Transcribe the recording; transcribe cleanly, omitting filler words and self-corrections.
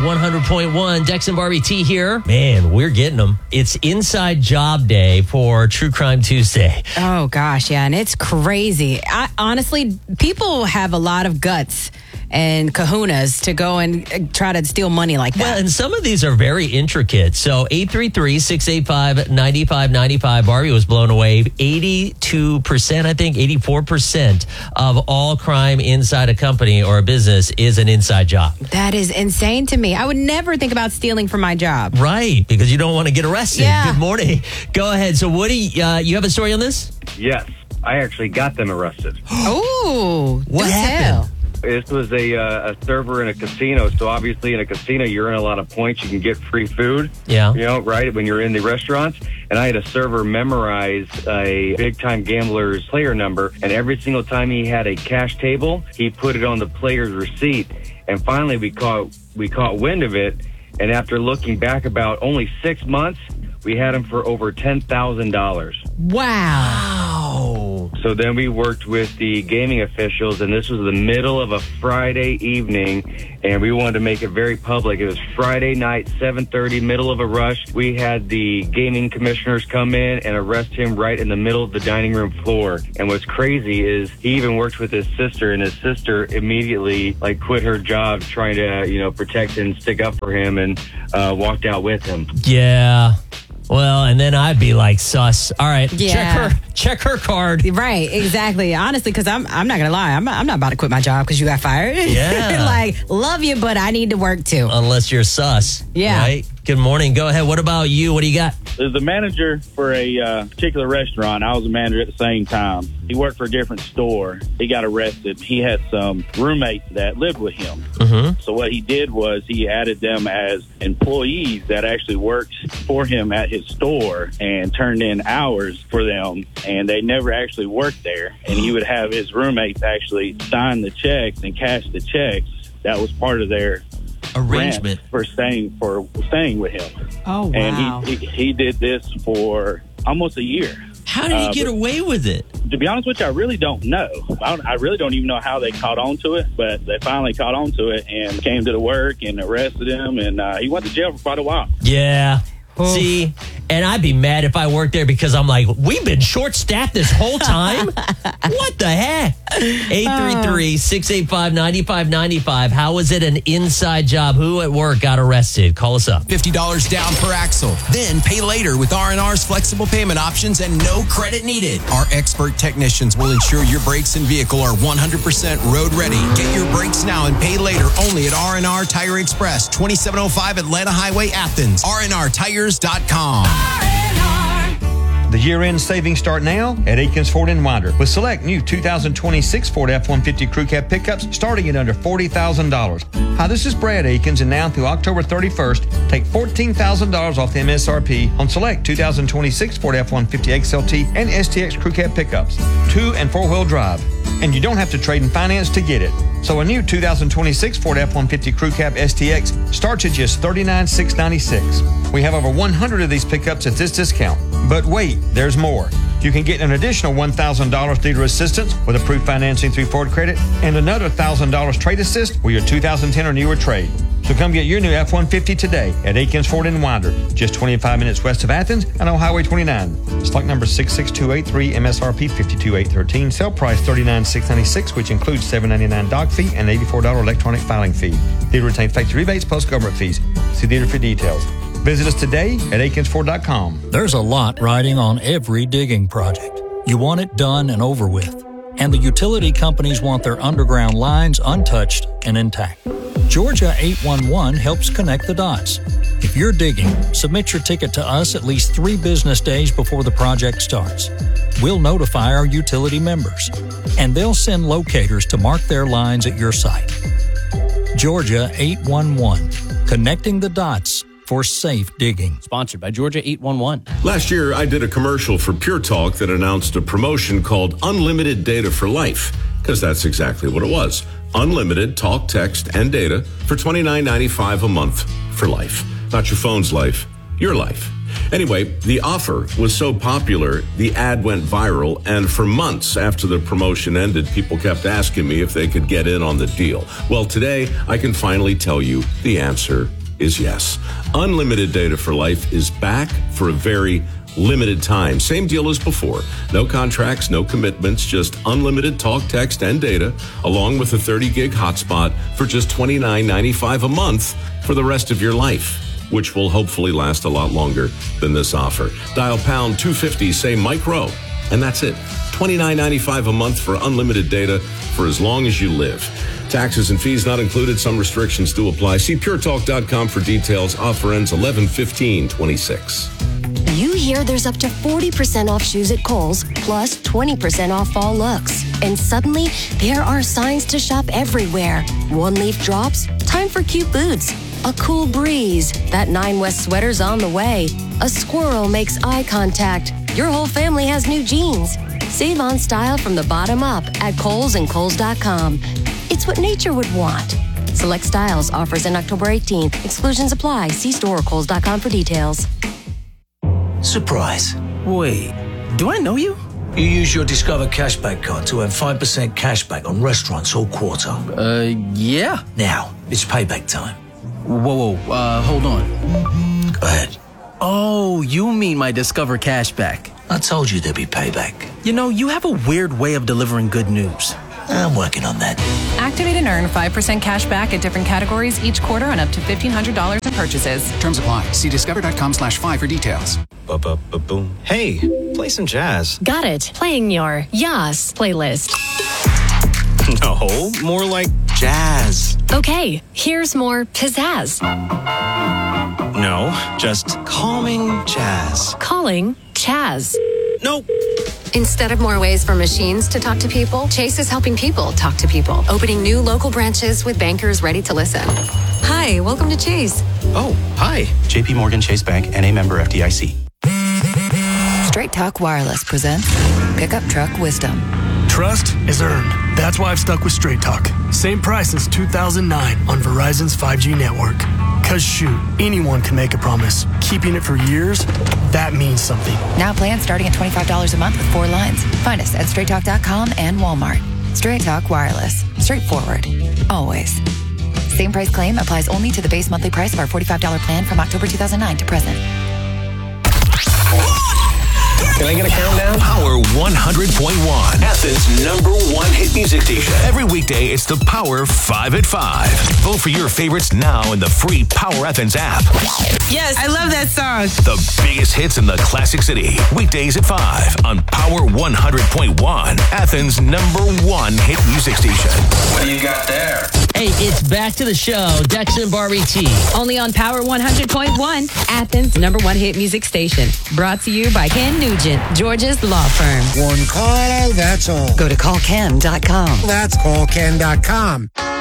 100.1. Dex and Barbie T here. Man, we're getting them. It's Inside Job Day for True Crime Tuesday. Oh, gosh, yeah, and it's crazy. Honestly, people have a lot of guts and kahunas to go and try to steal money like that. Well, and some of these are very intricate. So 833-685-9595. Barbie was blown away. 82%, I think, 84% of all crime inside a company or a business is an inside job. That is insane to me. I would never think about stealing from my job. Right, because you don't want to get arrested. Yeah. Good morning. Go ahead. So, Woody, you have a story on this? Yes, I actually got them arrested. Oh, What happened? This was a server in a casino. So obviously in a casino, you earn a lot of points. You can get free food. Yeah. You know, right, when you're in the restaurants. And I had a server memorize a big-time gambler's player number. And every single time he had a cash table, he put it on the player's receipt. And finally, we caught wind of it. And after looking back about only 6 months, we had him for over $10,000. Wow. So then we worked with the gaming officials, and this was the middle of a Friday evening, and we wanted to make it very public. It was Friday night, 7:30, middle of a rush. We had the gaming commissioners come in and arrest him right in the middle of the dining room floor. And what's crazy is he even worked with his sister, and his sister immediately quit her job trying to, protect and stick up for him, and walked out with him. Yeah. Well, and then I'd be like, sus. All right, Yeah. check her card. Right, exactly. Honestly, because I'm not going to lie. I'm not about to quit my job because you got fired. Yeah. Love you, but I need to work too. Unless you're sus. Yeah. Right? Good morning. Go ahead. What about you? What do you got? As the manager for a particular restaurant, I was a manager at the same time. He worked for a different store. He got arrested. He had some roommates that lived with him. Mm-hmm. So what he did was he added them as employees that actually worked for him at his store and turned in hours for them. And they never actually worked there. And he would have his roommates actually sign the checks and cash the checks. That was part of their Arrangement for staying with him. Oh, wow. And he did this for almost a year. How did he get away with it? To be honest with you, I really don't know. I really don't even know how they caught on to it, but they finally caught on to it and came to the work and arrested him, and he went to jail for quite a while. Yeah. See, and I'd be mad if I worked there because I'm like, we've been short-staffed this whole time? What the heck? 833-685-9595. How was it an inside job? Who at work got arrested? Call us up. $50 down per axle. Then pay later with R&R's flexible payment options and no credit needed. Our expert technicians will ensure your brakes and vehicle are 100% road ready. Get your brakes now and pay later only at R&R Tire Express, 2705 Atlanta Highway, Athens. RNRTires.com. The year-end savings start now at Aikens Ford in Winder with select new 2026 Ford F-150 Crew Cab pickups starting at under $40,000. Hi, this is Brad Aikens, and now through October 31st, take $14,000 off the MSRP on select 2026 Ford F-150 XLT and STX Crew Cab pickups, 2- and 4-wheel drive. And you don't have to trade in finance to get it. So a new 2026 Ford F-150 Crew Cab STX starts at just $39,696. We have over 100 of these pickups at this discount. But wait, there's more. You can get an additional $1,000 dealer assistance with approved financing through Ford Credit and another $1,000 trade assist with your 2010 or newer trade. So come get your new F-150 today at Aikens Ford in Winder, just 25 minutes west of Athens and on Highway 29. Stock number 66283, MSRP 52813, sale price $39,696, which includes $799 doc fee and $84 electronic filing fee. Dealer retains factory rebates plus government fees. See dealer for details. Visit us today at AikensFord.com. There's a lot riding on every digging project. You want it done and over with. And the utility companies want their underground lines untouched and intact. Georgia 811 helps connect the dots. If you're digging, submit your ticket to us at least 3 business days before the project starts. We'll notify our utility members, and they'll send locators to mark their lines at your site. Georgia 811, connecting the dots for safe digging. Sponsored by Georgia 811. Last year, I did a commercial for Pure Talk that announced a promotion called Unlimited Data for Life, because that's exactly what it was. Unlimited talk, text, and data for $29.95 a month for life. Not your phone's life, your life. Anyway, the offer was so popular, the ad went viral, and for months after the promotion ended, people kept asking me if they could get in on the deal. Well, today, I can finally tell you the answer is yes. Unlimited Data for Life is back for a very limited time. Same deal as before. No contracts, no commitments, just unlimited talk, text, and data, along with a 30-gig hotspot for just $29.95 a month for the rest of your life, which will hopefully last a lot longer than this offer. Dial pound 250, say Mike Rowe, and that's it. $29.95 a month for unlimited data for as long as you live. Taxes and fees not included. Some restrictions do apply. See puretalk.com for details. Offer ends 11/15/26. You hear there's up to 40% off shoes at Kohl's, plus 20% off fall looks. And suddenly, there are signs to shop everywhere. One leaf drops, time for cute boots. A cool breeze, that 9 West sweater's on the way. A squirrel makes eye contact. Your whole family has new jeans. Save on style from the bottom up at Kohl's and Kohl's.com. It's what nature would want. Select styles, offers in October 18th. Exclusions apply. See store or Kohl's.com for details. Surprise. Wait, do I know you? You use your Discover Cashback card to earn 5% cashback on restaurants all quarter. Yeah. Now, it's payback time. Whoa, hold on. Go ahead. Oh, you mean my Discover Cashback. I told you there'd be payback. You know, you have a weird way of delivering good news. I'm working on that. Activate and earn 5% cash back at different categories each quarter on up to $1,500 in purchases. Terms apply. See discover.com/5 for details. Boom. Hey, play some jazz. Got it. Playing your Yas playlist. No, more like jazz. Okay, here's more pizzazz. No, just calming jazz. Calling Chaz. Nope. Instead of more ways for machines to talk to people, Chase is helping people talk to people, opening new local branches with bankers ready to listen. Hi, welcome to Chase. Oh, hi. JP Morgan Chase Bank, N.A. member FDIC. Straight Talk Wireless presents Pickup Truck Wisdom. Trust is earned. That's why I've stuck with Straight Talk. Same price since 2009 on Verizon's 5G network. Cause shoot, anyone can make a promise. Keeping it for years, that means something. Now plans starting at $25 a month with 4 lines. Find us at straighttalk.com and Walmart. Straight Talk Wireless. Straightforward. Always. Same price claim applies only to the base monthly price of our $45 plan from October 2009 to present. Can I get a countdown? Power 100.1. Athens' #1 hit music station. Every weekday, it's the Power 5 at 5. Vote for your favorites now in the free Power Athens app. Yes, I love that song. The biggest hits in the Classic City. Weekdays at 5 on Power 100.1. Athens' #1 hit music station. What do you got there? Hey, it's back to the show. Dex and Barbie T. Only on Power 100.1, Athens' #1 hit music station. Brought to you by Ken Nugent, Georgia's law firm. One call, that's all. Go to callken.com. That's callken.com.